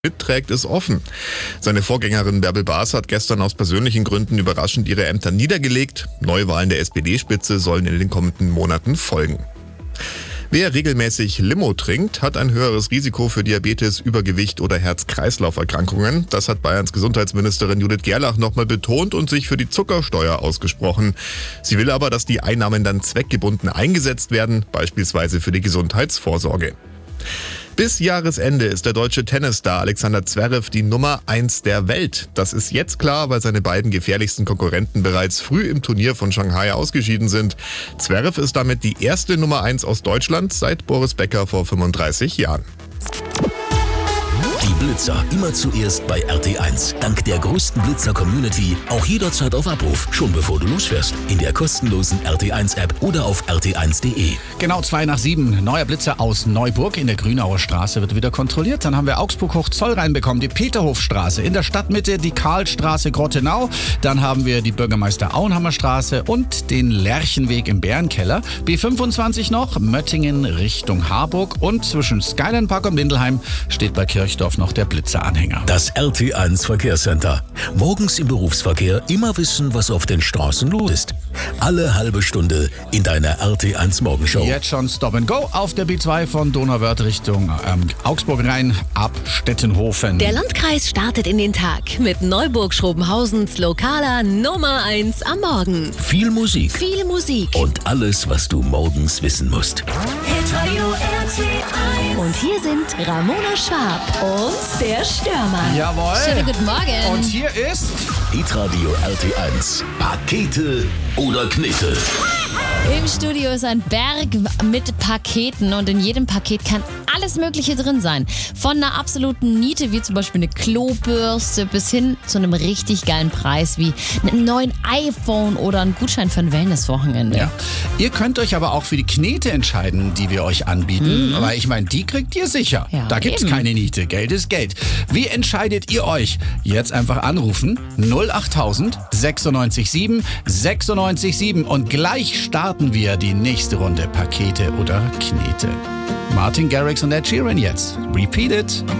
mitträgt, ist offen. Seine Vorgängerin Bärbel Baas hat gestern aus persönlichen Gründen überraschend ihre Ämter niedergelegt. Neuwahlen der SPD-Spitze sollen in den kommenden Monaten folgen. Wer regelmäßig Limo trinkt, hat ein höheres Risiko für Diabetes, Übergewicht oder Herz-Kreislauf-Erkrankungen. Das hat Bayerns Gesundheitsministerin Judith Gerlach nochmal betont und sich für die Zuckersteuer ausgesprochen. Sie will aber, dass die Einnahmen dann zweckgebunden eingesetzt werden, beispielsweise für die Gesundheitsvorsorge. Bis Jahresende ist der deutsche Tennisstar Alexander Zverev die Nummer 1 der Welt. Das ist jetzt klar, weil seine beiden gefährlichsten Konkurrenten bereits früh im Turnier von Shanghai ausgeschieden sind. Zverev ist damit die erste Nummer 1 aus Deutschland seit Boris Becker vor 35 Jahren. Die Blitzer immer zuerst bei RT1. Dank der größten Blitzer-Community auch jederzeit auf Abruf. Schon bevor du losfährst. In der kostenlosen RT1-App oder auf rt1.de. Genau 6:55. Neuer Blitzer aus Neuburg in der Grünauer Straße wird wieder kontrolliert. Dann haben wir Augsburg-Hochzoll reinbekommen, die Peterhofstraße. In der Stadtmitte die Karlstraße Grottenau. Dann haben wir die Bürgermeister-Auenhammer-Straße und den Lerchenweg im Bärenkeller. B25 noch, Möttingen Richtung Harburg. Und zwischen Skyline Park und Lindelheim steht bei Kirchdorf noch der Blitzeranhänger. Das RT1 Verkehrscenter. Morgens im Berufsverkehr immer wissen, was auf den Straßen los ist. Alle halbe Stunde in deiner RT1 Morgenshow. Jetzt schon Stop and Go auf der B2 von Donauwörth Richtung Augsburg rein ab Stettenhofen. Der Landkreis startet in den Tag mit Neuburg-Schrobenhausens lokaler Nummer 1 am Morgen. Viel Musik. Viel Musik. Und alles, was du morgens wissen musst. Hitradio RT1. Und hier sind Ramona Schwab und der Stürmer. Jawohl. Schönen guten Morgen. Und hier ist Hitradio RT1. Pakete oder Knete? Im Studio ist ein Berg mit Paketen und in jedem Paket kann alles Mögliche drin sein. Von einer absoluten Niete, wie zum Beispiel eine Klobürste, bis hin zu einem richtig geilen Preis, wie einem neuen iPhone oder einen Gutschein für ein Wellnesswochenende. Ja. Ihr könnt euch aber auch für die Knete entscheiden, die wir euch anbieten. Aber ich meine, die kriegt ihr sicher. Ja, Da gibt's eben. keine Niete. Geld ist Geld. Wie entscheidet ihr euch? Jetzt einfach anrufen. 08000 967 967 und gleich starten wir die nächste Runde Pakete oder Knete. Martin Garrix und Ed Sheeran jetzt. Repeat it.